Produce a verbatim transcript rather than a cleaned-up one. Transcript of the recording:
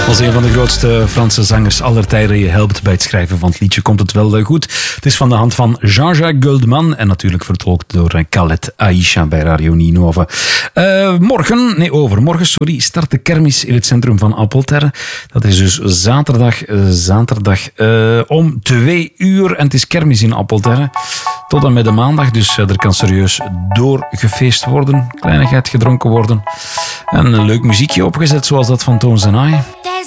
Als een van de grootste Franse zangers aller tijden je helpt bij het schrijven van het liedje, komt het wel goed. Het is van de hand van Jean-Jacques Goldman en natuurlijk vertolkt door Khaled Aisha bij Radio Ninove. Uh, morgen, nee overmorgen, sorry, start de kermis in het centrum van Appelterre. Dat is dus zaterdag, uh, zaterdag uh, om twee uur en het is kermis in Appelterre. Tot en met de maandag, dus uh, er kan serieus doorgefeest worden, kleinigheid gedronken worden. En een leuk muziekje opgezet zoals dat van Tones and I.